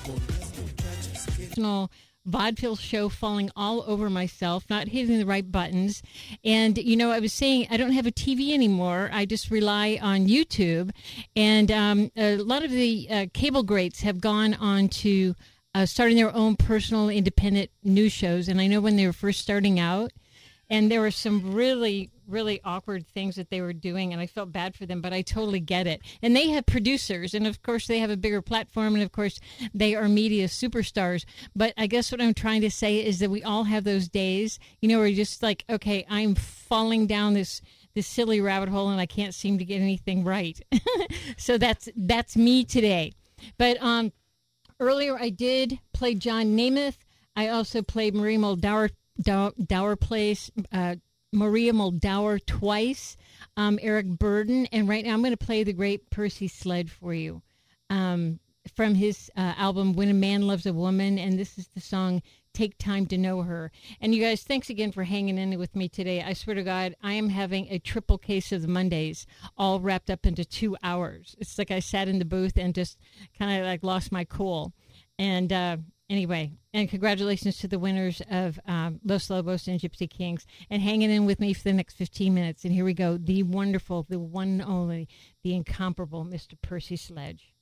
Vaudeville show falling all over myself, not hitting the right buttons. And, you know, I was saying I don't have a TV anymore. I just rely on YouTube. And a lot of the cable greats have gone on to starting their own personal independent news shows. And I know when they were first starting out, and there were some really, really awkward things that they were doing, and I felt bad for them, but I totally get it. And they have producers, and of course they have a bigger platform, and of course they are media superstars. But I guess what I'm trying to say is that we all have those days, you know, where you're just like, okay, I'm falling down this silly rabbit hole, and I can't seem to get anything right. So that's me today. But earlier I did play John Namath. I also played Maria Muldaur plays Maria Muldaur twice, Eric Burden, and right now I'm going to play the great Percy Sledge for you from his album When a Man Loves a Woman, and this is the song Take Time to Know Her. And you guys, thanks again for hanging in with me today. I swear to God, I am having a triple case of the Mondays all wrapped up into 2 hours. It's like I sat in the booth and just kind of like lost my cool. And anyway, and congratulations to the winners of Los Lobos and Gypsy Kings, and hanging in with me for the next 15 minutes. And here we go, the wonderful, the one and only, the incomparable Mr. Percy Sledge.